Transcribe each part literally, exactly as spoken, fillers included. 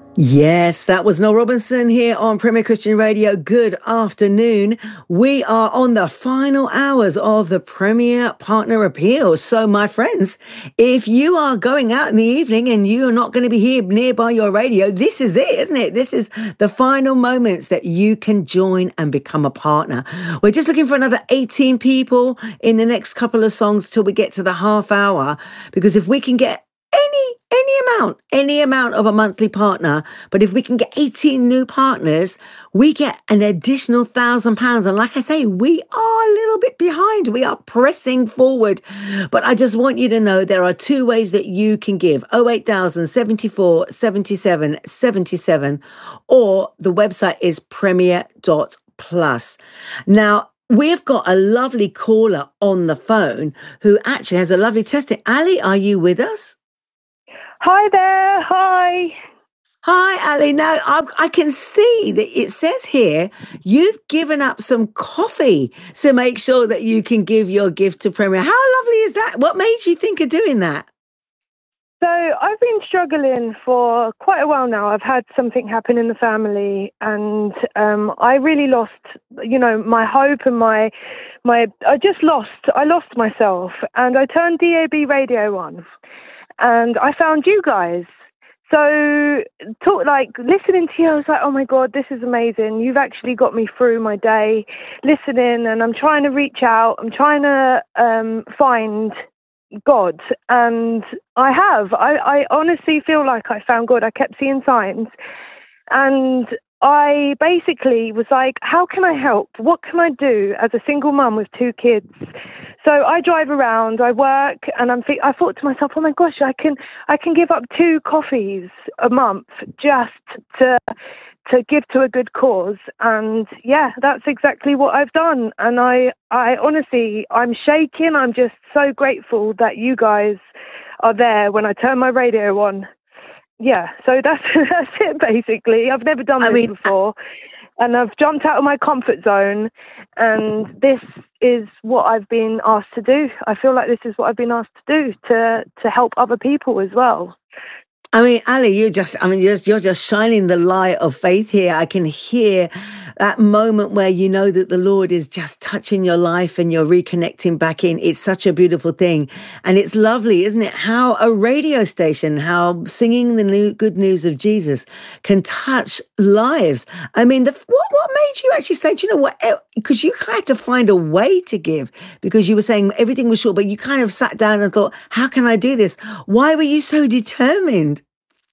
Yes, that was Noel Robinson here on Premier Christian Radio. Good afternoon. We are on the final hours of the Premier Partner Appeal. So, my friends, if you are going out in the evening and you're not going to be here nearby your radio, this is it, isn't it? This is the final moments that you can join and become a partner. We're just looking for another eighteen people in the next couple of songs till we get to the half hour, because if we can get any any amount, any amount of a monthly partner, but if we can get eighteen new partners, we get an additional thousand pounds. And like I say, we are a little bit behind. We are pressing forward. But I just want you to know there are two ways that you can give: oh eight thousand seventy-four seventy-seven seventy-seven, or the website is premier dot plus. Now, we've got a lovely caller on the phone who actually has a lovely testimony. Ali, are you with us? Hi there. Hi. Hi, Ali. Now, I, I can see that it says here you've given up some coffee to make sure that you can give your gift to Premier. How lovely is that? What made you think of doing that? So I've been struggling for quite a while now. I've had something happen in the family, and um, I really lost, you know, my hope and my, my. I just lost. I lost myself, and I turned D A B radio on, and I found you guys. So, talk, like, listening to you, I was like, oh my God, this is amazing. You've actually got me through my day listening, and I'm trying to reach out. I'm trying to um, find God, and I have. I, I honestly feel like I found God. I kept seeing signs, and I basically was like, how can I help? What can I do as a single mum with two kids? So I drive around, I work, and I'm. I thought to myself, oh my gosh, I can, I can give up two coffees a month just to, to give to a good cause. And yeah, that's exactly what I've done. And I, I honestly, I'm shaking. I'm just so grateful that you guys are there when I turn my radio on. Yeah, so that's that's it basically. I've never done I this mean, before, and I've jumped out of my comfort zone, and this is what I've been asked to do. I feel like this is what I've been asked to do to to help other people as well. I mean, Ali, you just, I mean, you're just, you're just shining the light of faith here. I can hear that moment where you know that the Lord is just touching your life and you're reconnecting back in. It's such a beautiful thing. And it's lovely, isn't it? How a radio station, how singing the new good news of Jesus can touch lives. I mean, the, what, what made you actually say, do you know what? Because you had to find a way to give, because you were saying everything was short, but you kind of sat down and thought, how can I do this? Why were you so determined?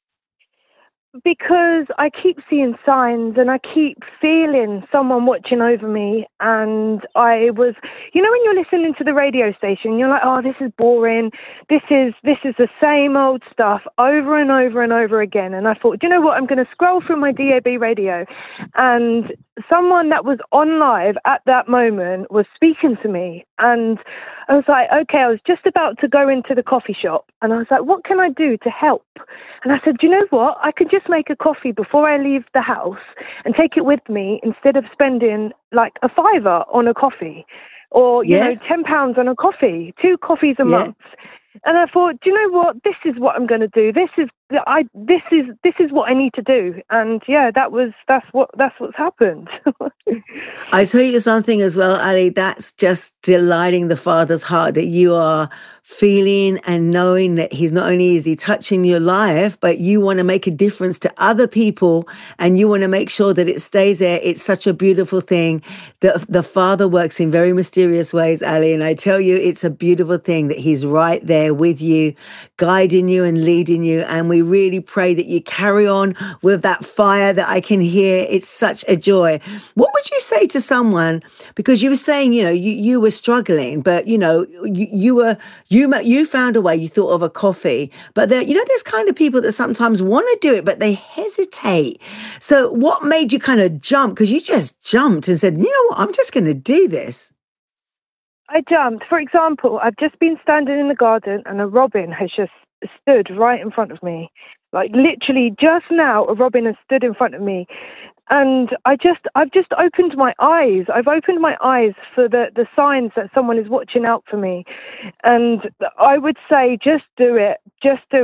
Because I keep seeing signs and I keep feeling someone watching over me. And I was, you know, when you're listening to the radio station, you're like, oh, this is boring. This is this is the same old stuff over and over and over again. And I thought, do you know what? I'm going to scroll through my D A B radio. And someone that was on live at that moment was speaking to me. And I was like, okay, I was just about to go into the coffee shop. And I was like, what can I do to help? And I said, do you know what? I could just make a coffee before I leave the house and take it with me instead of spending like a fiver on a coffee, or, you Yeah. know, ten pounds on a coffee, two coffees a Yeah. month. And I thought, do you know what? This is what I'm going to do. This is I. This is this is what I need to do. And yeah, that was that's what that's what's happened. I tell you something as well, Ali, that's just delighting the Father's heart, that you are feeling and knowing that he's not only is he touching your life, but you want to make a difference to other people and you want to make sure that it stays there. It's such a beautiful thing. The, the Father works in very mysterious ways, Ali, and I tell you, it's a beautiful thing that he's right there with you, guiding you and leading you. And we really pray that you carry on with that fire that I can hear. It's such a joy. What would you say to someone, because you were saying, you know, you, you were struggling, but, you know, you, you were, you, you found a way, you thought of a coffee, but there, you know, there's kind of people that sometimes want to do it, but they hesitate. So what made you kind of jump? Because you just jumped and said, you know what, I'm just going to do this. I jumped. For example, I've just been standing in the garden and a robin has just stood right in front of me. Like literally just now, a robin has stood in front of me. And I just, I've just opened my eyes. I've opened my eyes for the, the signs that someone is watching out for me. And I would say, just do it. Just do it.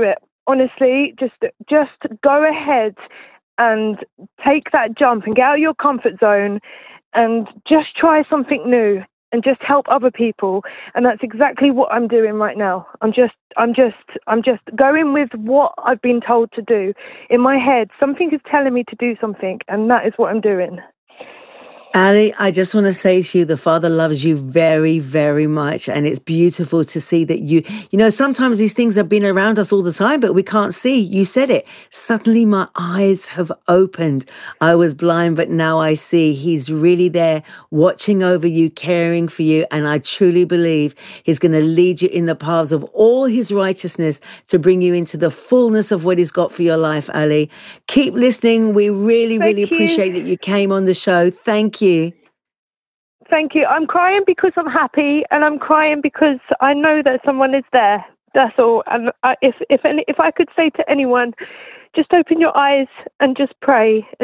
honestly, just just go ahead and take that jump and get out of your comfort zone and just try something new and just help other people. And that's exactly what I'm doing right now. I'm just I'm just I'm just going with what I've been told to do. In my head, something is telling me to do something, and that is what I'm doing. Ali, I just want to say to you, the Father loves you very, very much. And it's beautiful to see that you, you know, sometimes these things have been around us all the time, but we can't see. You said it. Suddenly my eyes have opened. I was blind, but now I see. He's really there watching over you, caring for you. And I truly believe he's going to lead you in the paths of all his righteousness to bring you into the fullness of what he's got for your life, Ali. Keep listening. We really, Thank really you. appreciate that you came on the show. Thank you. You. Thank you. I'm crying because I'm happy, and I'm crying because I know that someone is there. That's all. And I, if if any, if I could say to anyone, just open your eyes and just pray.